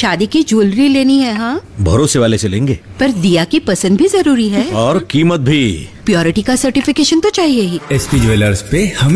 शादी की ज्वेलरी लेनी है। हाँ, भरोसे वाले से लेंगे। पर दिया की पसंद भी जरूरी है और कीमत भी। प्योरिटी का सर्टिफिकेशन तो चाहिए ही। एसपी ज्वेलर्स पे हम